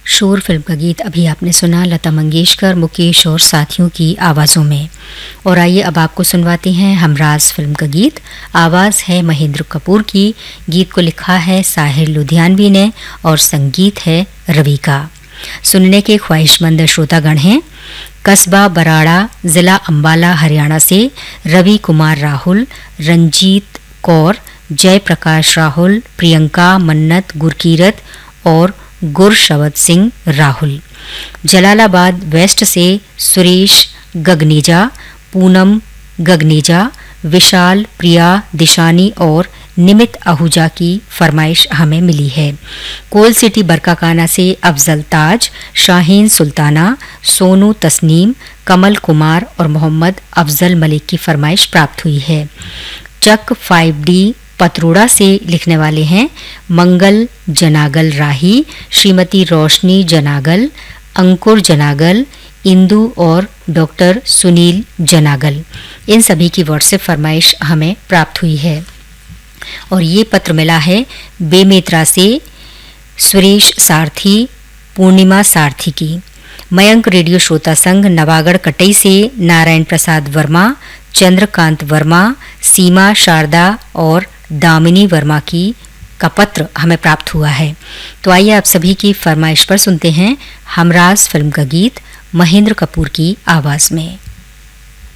शोर फिल्म का गीत अभी आपने सुना लता मंगेशकर, मुकेश और साथियों की आवाज़ों में। और आइए अब आपको सुनवाते हैं हमराज फिल्म का गीत। आवाज़ है महेंद्र कपूर की, गीत को लिखा है साहिर लुधियानवी ने और संगीत है रवि का। सुनने के ख्वाहिशमंद श्रोतागण हैं कस्बा बराड़ा, जिला अंबाला, हरियाणा से रवि कुमार राहुल, रंजीत कौर, जयप्रकाश राहुल, प्रियंका, मन्नत, गुरकीरत और गुरशवत सिंह राहुल। जलालाबाद वेस्ट से सुरेश गगनेजा, पूनम गगनेजा, विशाल, प्रिया, दिशानी और निमित आहूजा की फरमाइश हमें मिली है। कोल सिटी बरकाकाना से अफजल ताज, शाहीन सुल्ताना, सोनू तस्नीम, कमल कुमार और मोहम्मद अफजल मलिक की फरमाइश प्राप्त हुई है। चक 5D पतरोड़ा से लिखने वाले हैं मंगल जनागल राही, श्रीमती रोशनी जनागल, अंकुर जनागल, इंदु और डॉक्टर सुनील जनागल। इन सभी की व्हाट्सएप फरमाइश हमें प्राप्त हुई है। और ये पत्र मिला है बेमेतरा से सुरेश सारथी, पूर्णिमा सारथी की। मयंक रेडियो श्रोता संघ नवागढ़ कटई से नारायण प्रसाद वर्मा, चंद्रकांत वर्मा, सीमा शारदा और दामिनी वर्मा का पत्र हमें प्राप्त हुआ है। तो आइए आप सभी की फरमाइश पर सुनते हैं हमराज फिल्म का गीत महेंद्र कपूर की आवाज़ में।